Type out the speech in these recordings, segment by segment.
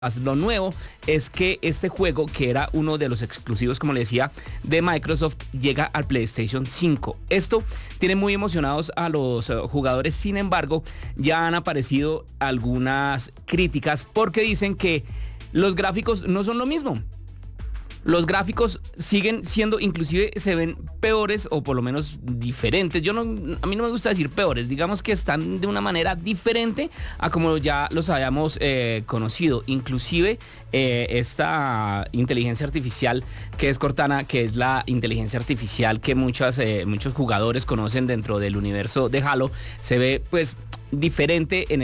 Lo nuevo es que este juego, que era uno de los exclusivos, como le decía, de Microsoft, llega al PlayStation 5. Esto tiene muy emocionados a los jugadores. Sin embargo, ya han aparecido algunas críticas porque dicen que los gráficos no son lo mismo. Los gráficos siguen siendo, inclusive se ven peores o por lo menos diferentes. A mí no me gusta decir peores, digamos que están de una manera diferente a como ya los habíamos conocido. Inclusive esta inteligencia artificial que es Cortana, que es la inteligencia artificial que muchos jugadores conocen dentro del universo de Halo, se ve pues diferente en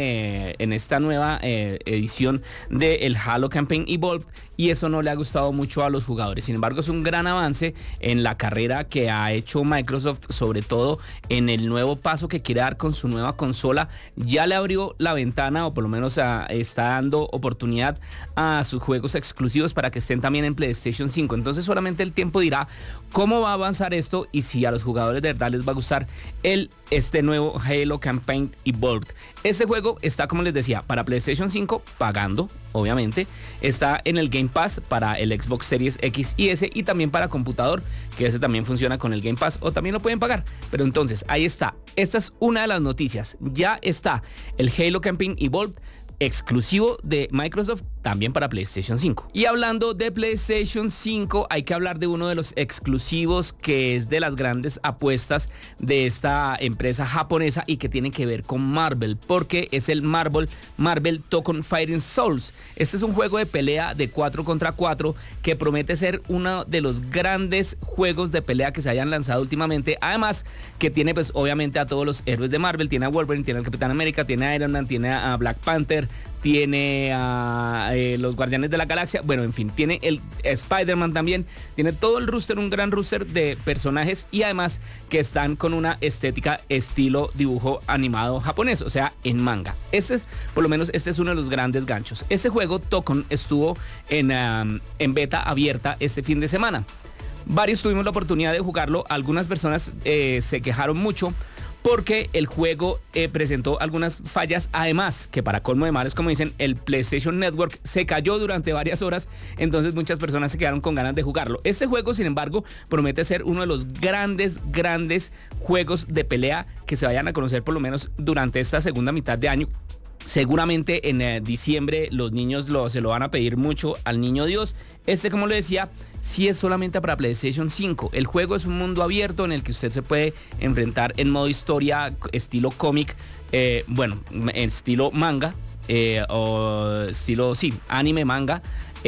esta nueva edición del Halo Campaign Evolved, y eso no le ha gustado mucho a los jugadores. Sin embargo, es un gran avance en la carrera que ha hecho Microsoft, sobre todo en el nuevo paso que quiere dar con su nueva consola. Ya le abrió la ventana, o por lo menos está dando oportunidad a sus juegos exclusivos para que estén también en PlayStation 5. Entonces solamente el tiempo dirá cómo va a avanzar esto y si a los jugadores de verdad les va a gustar este nuevo Halo Campaign Evolved. Este juego está, como les decía, para PlayStation 5 pagando, obviamente. Está en el Game Pass para el Xbox Series X y S, y también para computador, que ese también funciona con el Game Pass, o también lo pueden pagar. Pero entonces, ahí está. Esta es una de las noticias. Ya está el Halo Campaign Evolved, exclusivo de Microsoft, también para PlayStation 5. Y hablando de PlayStation 5, hay que hablar de uno de los exclusivos que es de las grandes apuestas de esta empresa japonesa y que tiene que ver con Marvel, porque es el Marvel Tekken Fighting Souls. Este es un juego de pelea de 4 contra 4 que promete ser uno de los grandes juegos de pelea que se hayan lanzado últimamente. Además que tiene pues obviamente a todos los héroes de Marvel. Tiene a Wolverine, tiene al Capitán América, tiene a Iron Man, tiene a Black Panther, tiene a los Guardianes de la Galaxia, bueno, en fin, tiene el Spider-Man también, tiene todo el roster, un gran roster de personajes, y además que están con una estética estilo dibujo animado japonés, o sea, en manga. Por lo menos este es uno de los grandes ganchos. Este juego, Tekken, estuvo en beta abierta este fin de semana. Varios tuvimos la oportunidad de jugarlo. Algunas personas se quejaron mucho porque el juego presentó algunas fallas. Además, que para colmo de males, como dicen, el PlayStation Network se cayó durante varias horas. Entonces muchas personas se quedaron con ganas de jugarlo. Este juego, sin embargo, promete ser uno de los grandes juegos de pelea que se vayan a conocer por lo menos durante esta segunda mitad de año. Seguramente en diciembre los niños se lo van a pedir mucho al niño Dios. Como le decía, sí es solamente para PlayStation 5. El juego es un mundo abierto en el que usted se puede enfrentar en modo historia, estilo cómic, estilo manga, o estilo, anime, manga,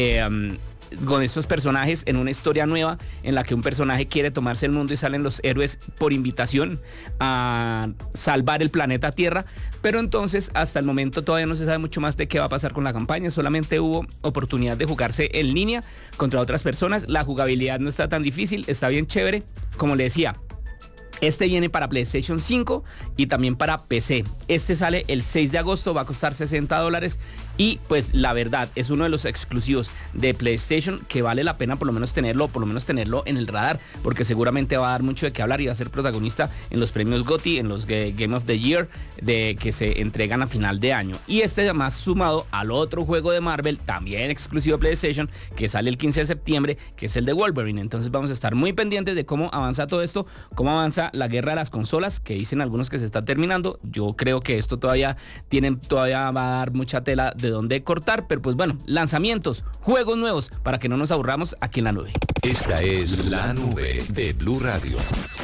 con estos personajes en una historia nueva en la que un personaje quiere tomarse el mundo y salen los héroes por invitación a salvar el planeta Tierra. Pero entonces hasta el momento todavía no se sabe mucho más de qué va a pasar con la campaña. Solamente hubo oportunidad de jugarse en línea contra otras personas. La jugabilidad no está tan difícil, está bien chévere. Como le decía, este viene para PlayStation 5 y también para PC. Este sale el 6 de agosto, va a costar $60. Y pues la verdad es uno de los exclusivos de PlayStation que vale la pena por lo menos tenerlo en el radar, porque seguramente va a dar mucho de qué hablar y va a ser protagonista en los premios GOTY, en los Game of the Year que se entregan a final de año. Y este además sumado al otro juego de Marvel, también exclusivo de PlayStation, que sale el 15 de septiembre, que es el de Wolverine. Entonces vamos a estar muy pendientes de cómo avanza todo esto, cómo avanza la guerra de las consolas, que dicen algunos que se está terminando. Yo creo que esto todavía va a dar mucha tela de dónde cortar, pero pues bueno, lanzamientos, juegos nuevos, para que no nos aburramos aquí en la nube. Esta es la nube de Blue Radio.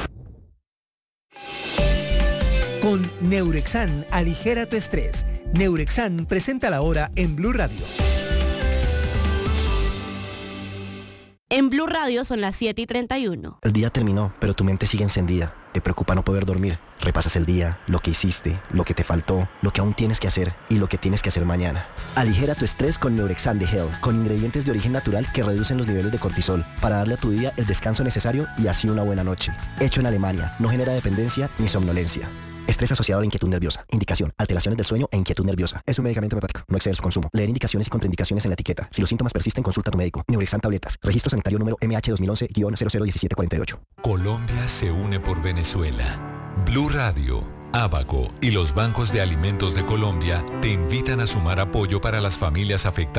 Con Neurexan, aligera tu estrés. Neurexan presenta la hora en Blue Radio. En Blue Radio son las 7:31. El día terminó, pero tu mente sigue encendida. Te preocupa no poder dormir. Repasas el día, lo que hiciste, lo que te faltó, lo que aún tienes que hacer y lo que tienes que hacer mañana. Aligera tu estrés con Neurexan de Hell, con ingredientes de origen natural que reducen los niveles de cortisol para darle a tu día el descanso necesario y así una buena noche. Hecho en Alemania, no genera dependencia ni somnolencia. Estrés asociado a inquietud nerviosa. Indicación: alteraciones del sueño e inquietud nerviosa. Es un medicamento homeopático. No exceder su consumo. Leer indicaciones y contraindicaciones en la etiqueta. Si los síntomas persisten, consulta a tu médico. Neurexan tabletas. Registro sanitario número MH 2011-001748. Colombia se une por Venezuela. Blue Radio, Abaco y los bancos de alimentos de Colombia te invitan a sumar apoyo para las familias afectadas